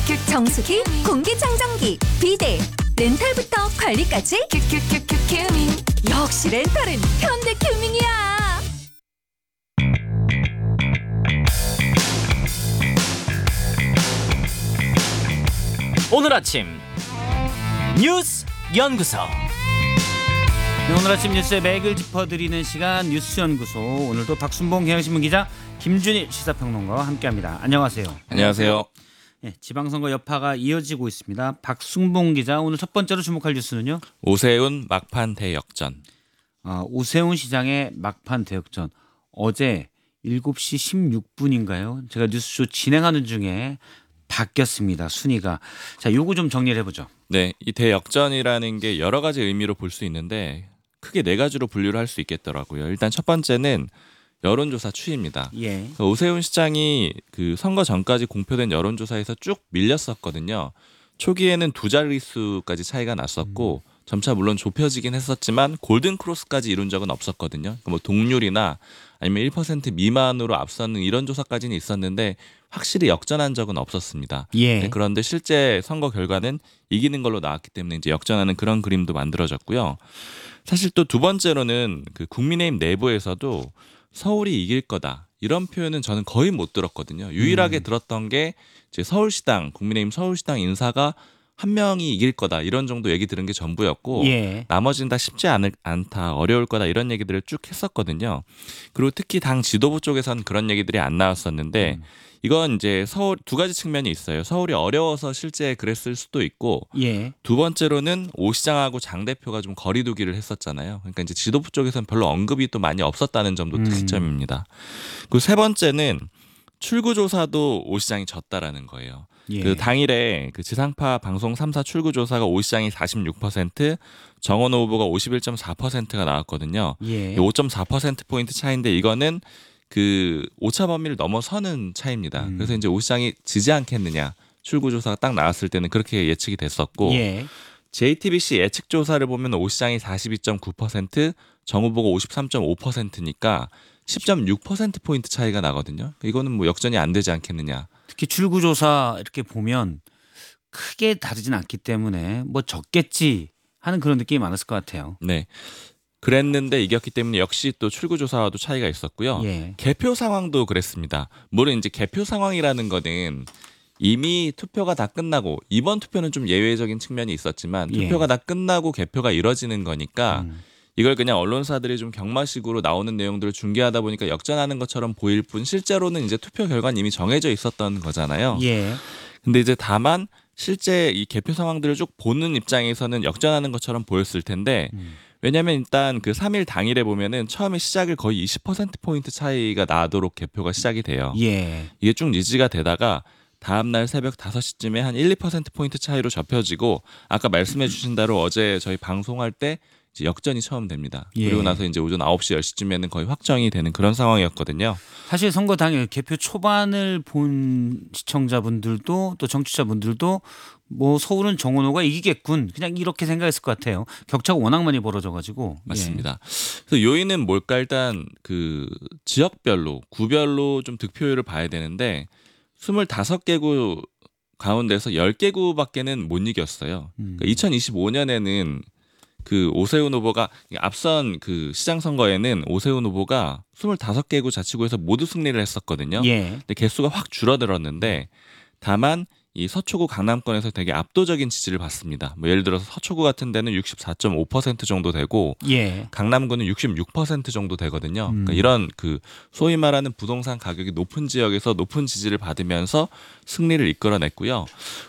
정수기, 공기청정기, 비데, 렌탈부터 관리까지 큐큐큐큐 큐밍. 역시 렌탈은 현대큐밍이야. 오늘 아침 뉴스 연구소. 오늘 아침 뉴스의 맥을 짚어드리는 시간 뉴스 연구소. 오늘도 박순봉 경향신문 기자, 김준일 시사평론가와 함께합니다. 안녕하세요. 안녕하세요. 네, 지방선거 여파가 이어지고 있습니다. 박순봉 기자, 오늘 첫 번째로 주목할 뉴스는요? 오세훈 막판 대역전. 오세훈 시장의 막판 대역전. 어제 7시 16분인가요? 제가 뉴스쇼 진행하는 중에 바뀌었습니다. 순위가. 자, 요거 좀 정리를 해보죠. 네, 이 대역전이라는 게 여러 가지 의미로 볼 수 있는데 크게 네 가지로 분류를 할 수 있겠더라고요. 일단 첫 번째는 여론조사 추이입니다. 예. 오세훈 시장이 그 선거 전까지 공표된 여론조사에서 쭉 밀렸었거든요. 초기에는 두 자릿수까지 차이가 났었고 점차 물론 좁혀지긴 했었지만 골든 크로스까지 이룬 적은 없었거든요. 그러니까 뭐 동률이나 아니면 1% 미만으로 앞서는 이런 조사까지는 있었는데 확실히 역전한 적은 없었습니다. 예. 네, 그런데 실제 선거 결과는 이기는 걸로 나왔기 때문에 이제 역전하는 그런 그림도 만들어졌고요. 사실 또 두 번째로는 그 국민의힘 내부에서도 서울이 이길 거다 이런 표현은 저는 거의 못 들었거든요. 유일하게 들었던 게 이제 서울시당, 국민의힘 서울시당 인사가 한 명이 이길 거다 이런 정도 얘기 들은 게 전부였고 예. 나머지는 다 쉽지 않다, 어려울 거다 이런 얘기들을 쭉 했었거든요. 그리고 특히 당 지도부 쪽에서는 그런 얘기들이 안 나왔었는데 이건 이제 서울 두 가지 측면이 있어요. 서울이 어려워서 실제 그랬을 수도 있고 예. 두 번째로는 오 시장하고 장 대표가 좀 거리두기를 했었잖아요. 그러니까 이제 지도부 쪽에서는 별로 언급이 또 많이 없었다는 점도 특징점입니다. 그리고 세 번째는 출구조사도 오 시장이 졌다라는 거예요. 예. 그 당일에 그 지상파 방송 3사 출구조사가 오 시장이 46%, 정원호 후보가 51.4%가 나왔거든요. 예. 5.4%포인트 차이인데 이거는 그 오차 범위를 넘어서는 차이입니다. 그래서 이제 오 시장이 지지 않겠느냐. 출구조사가 딱 나왔을 때는 그렇게 예측이 됐었고 예. JTBC 예측 조사를 보면 오 시장이 42.9%, 정 후보가 53.5%니까 10.6%포인트 차이가 나거든요. 이거는 뭐 역전이 안 되지 않겠느냐. 특히 출구조사 이렇게 보면 크게 다르진 않기 때문에 뭐 적겠지 하는 그런 느낌이 많았을 것 같아요. 네. 그랬는데 이겼기 때문에 역시 또 출구조사와도 차이가 있었고요. 예. 개표 상황도 그랬습니다. 물론 이제 개표 상황이라는 거는 이미 투표가 다 끝나고 이번 투표는 좀 예외적인 측면이 있었지만 예. 투표가 다 끝나고 개표가 이뤄지는 거니까 이걸 그냥 언론사들이 좀 경마식으로 나오는 내용들을 중계하다 보니까 역전하는 것처럼 보일 뿐 실제로는 이제 투표 결과는 이미 정해져 있었던 거잖아요. 예. 근데 이제 다만 실제 이 개표 상황들을 쭉 보는 입장에서는 역전하는 것처럼 보였을 텐데 왜냐하면 일단 그 3일 당일에 보면은 처음에 시작을 거의 20%포인트 차이가 나도록 개표가 시작이 돼요. 예. 이게 쭉 유지가 되다가 다음날 새벽 5시쯤에 한 1, 2%포인트 차이로 접혀지고 아까 말씀해 주신 대로 어제 저희 방송할 때 이제 역전이 처음 됩니다. 예. 그리고 나서 이제 오전 9시, 10시쯤에는 거의 확정이 되는 그런 상황이었거든요. 사실 선거 당일 개표 초반을 본 시청자분들도 또 정치자분들도 뭐 서울은 정원호가 이기겠군 그냥 이렇게 생각했을 것 같아요. 격차가 워낙 많이 벌어져가지고. 맞습니다. 그래서 요인은 뭘까 일단 그 지역별로 구별로 좀 득표율을 봐야 되는데 25개구 가운데서 10개구밖에는 못 이겼어요. 그러니까 2025년에는 그 오세훈 후보가 앞선 그 시장 선거에는 오세훈 후보가 25개구 자치구에서 모두 승리를 했었거든요. 예. 근데 개수가 확 줄어들었는데 다만 이 서초구 강남권에서 되게 압도적인 지지를 받습니다. 뭐 예를 들어서 서초구 같은 데는 64.5% 정도 되고 예. 강남구는 66% 정도 되거든요. 그러니까 이런 그 소위 말하는 부동산 가격이 높은 지역에서 높은 지지를 받으면서 승리를 이끌어냈고요.